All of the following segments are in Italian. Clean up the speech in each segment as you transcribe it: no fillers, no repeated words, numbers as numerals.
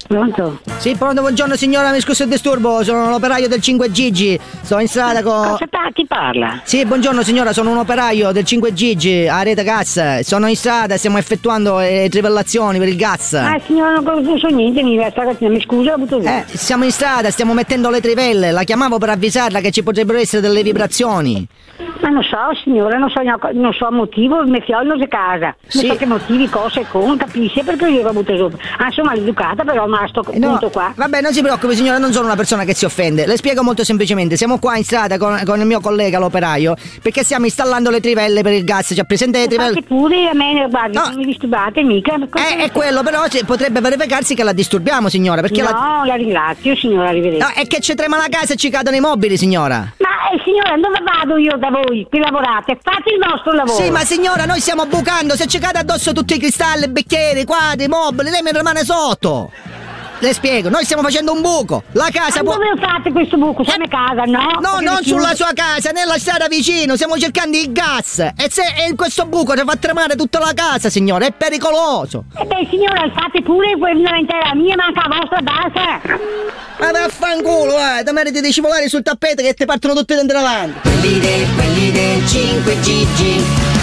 Pronto? Sì, pronto, buongiorno signora, mi scusi il disturbo, sono l'operaio del 5 Gigi, sto in strada con... Chi parla? Sì, buongiorno signora, sono un operaio del 5 Gigi a rete gas, sono in strada, stiamo effettuando le trivellazioni per il gas. Signora, non so niente, mi scusa, la butto via. Siamo in strada, stiamo mettendo le trivelle, la chiamavo per avvisarla che ci potrebbero essere delle vibrazioni. Ma non so signora, non so motivo, mio figlio non si casa. Sì. Non so che motivi, cose, come, capisce perché io la butto sopra. Sono maleducata però, ma sto punto qua. Vabbè, non si preoccupi signora, non sono una persona che si offende. Le spiego molto semplicemente, siamo qua in strada con il mio collega l'operaio, perché stiamo installando le trivelle per il gas, cioè presente le trivelle... Fate pure, a me guardi, non mi disturbate mica. È quello, però potrebbe verificarsi che la disturbiamo signora, perché no, la ringrazio signora, arrivederci. No, è che ci trema la casa e ci cadono i mobili signora. Ma signora, dove vado io da voi che lavorate? Fate il vostro lavoro. Sì, ma signora, noi stiamo bucando, se ci cade addosso tutti i cristalli, bicchieri, quadri, mobili, lei mi rimane sotto. Le spiego, noi stiamo facendo un buco. La casa può... Dove fate questo buco? Siamo a casa, no? No, non sulla sua casa, nella strada vicino, stiamo cercando il gas. E questo buco ci fa tremare tutta la casa, signora, è pericoloso. Signora, fate pure quella intera mia, manca la vostra base. Ma vaffanculo, ti meriti di scivolare sul tappeto che ti partono tutti dentro avanti. Quelli del 5 Gigi.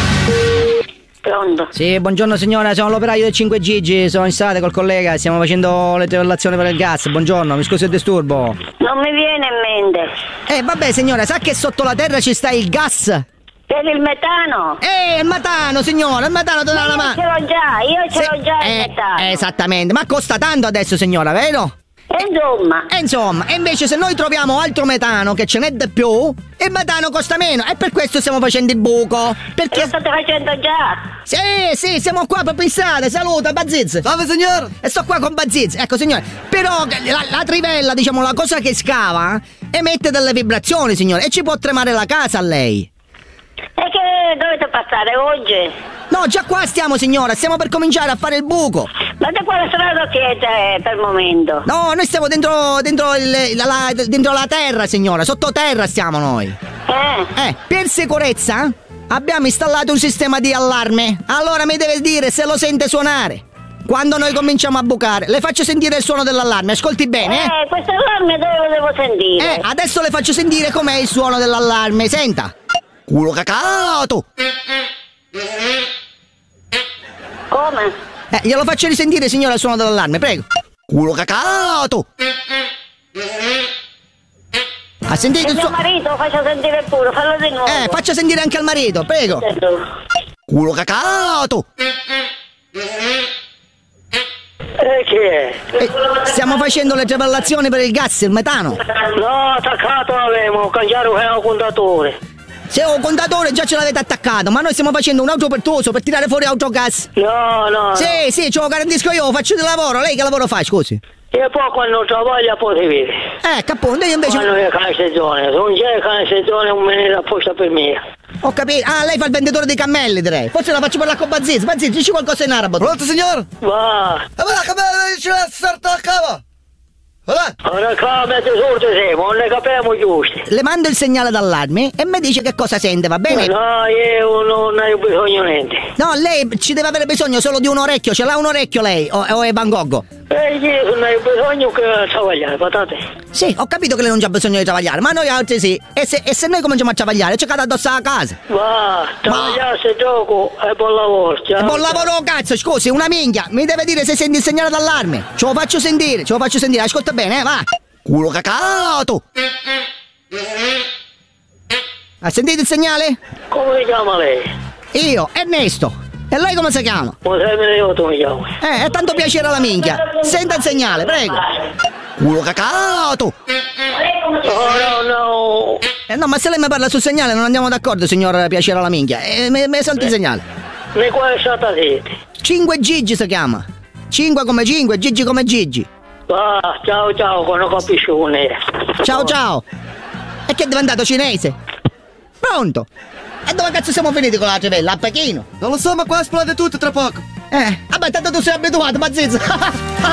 Pronto? Sì, buongiorno signora, sono l'operaio del 5 Gigi, sono in strada col collega, stiamo facendo le trivellazioni per il gas. Buongiorno, mi scusi il disturbo. Non mi viene in mente. Vabbè signora, sa che sotto la terra ci sta il gas? Per il metano? Il metano signora, il metano te dà la mano. Io ce l'ho già il metano. Esattamente, ma costa tanto adesso signora, vero? Insomma, e invece se noi troviamo altro metano che ce n'è di più, il metano costa meno, e per questo stiamo facendo il buco. Perché lo state facendo già? Sì, siamo qua proprio in strada, saluta Bazziz. Salve signor! E sto qua con Bazziz, ecco signore. Però la trivella, diciamo, la cosa che scava, emette delle vibrazioni signore, e ci può tremare la casa a lei. E che dovete passare oggi? No, già qua stiamo signora, stiamo per cominciare a fare il buco. Ma da quale strada siete per il momento? No, noi stiamo dentro la terra signora, sottoterra stiamo noi. Per sicurezza abbiamo installato un sistema di allarme. Allora mi deve dire se lo sente suonare. Quando noi cominciamo a bucare, le faccio sentire il suono dell'allarme, ascolti bene. Questo allarme dove lo devo sentire? Adesso le faccio sentire com'è il suono dell'allarme, senta. Culo cacato! Come? Glielo faccio risentire signora il suono dell'allarme, prego. Culo cacato! Ha sentito il suono? Mio marito lo faccio sentire pure, fallo di nuovo. Faccia sentire anche al marito, prego. Culo cacato! Che è? Stiamo facendo le trivellazioni per il gas, il metano. No, attaccato l'avevo, cambiare un contatore. Se ho un contatore già ce l'avete attaccato, ma noi stiamo facendo un autopertuoso per tirare fuori autogas. No. Sì, ce lo garantisco io, faccio di lavoro. Lei che lavoro fa, scusi? E poi quando non voglia poi si vede. Appunto, io invece... Quando è cancezzone, non c'è cancezzone, un menino apposta per me. Ho capito. Lei fa il venditore di cammelli, direi. Forse la faccio parlare con Bazziz. Bazziz, dici qualcosa in arabo. Pronto signor? Va. Ma la camera ce l'ha sarta a cava. Ora qua mezzo sordo siamo, non ne capiamo giusti. Le mando il segnale d'allarme e mi dice che cosa sente, va bene? No, io non ho bisogno di niente. No, lei ci deve avere bisogno solo di un orecchio. Ce l'ha un orecchio lei o è Van Gogh? Io non ho bisogno che travagliare, patate. Sì, ho capito che lei non c'ha bisogno di travagliare, ma noi altri sì. E se noi cominciamo a travagliare, ci cade addosso alla casa. Va, travagliarsi gioco è buon lavoro. È buon lavoro, cazzo, scusi, una minchia. Mi deve dire se senti il segnale d'allarme. Ce lo faccio sentire, ascolta bene, va. Culo cacato! Ha sentito il segnale? Come si chiama lei? Io, Ernesto. E lei come si chiama? Io mi chiamo. È tanto piacere alla minchia. Senta il segnale, prego. Culo cacato! No. No, ma se lei mi parla sul segnale non andiamo d'accordo, signor piacere alla minchia. Mi salta il segnale. Ne quale stata siete? 5 Gigi si chiama. 5 come 5, Gigi come Gigi. Va, ciao, non capisco con lei. Ciao. E che è diventato cinese? Pronto? E dove cazzo siamo finiti con la trivella? A Pechino? Non lo so, ma qua esplode tutto tra poco. Vabbè, tanto tu sei abituato, Bazziz.